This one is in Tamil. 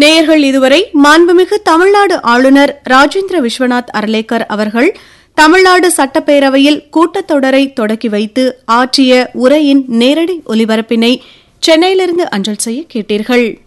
நேயர்கள் இதுவரை மாண்புமிகு தமிழ்நாடு ஆளுநர் ராஜேந்திர விஸ்வநாத் அர்லேக்கர் அவர்கள் தமிழ்நாடு சட்டப்பேரவையில் கூட்டத்தொடரை தொடக்கி வைத்து ஆற்றிய உரையின் நேரடி ஒலிபரப்பினை சென்னையிலிருந்து அஞ்சல் செய்ய கேட்டீர்கள்.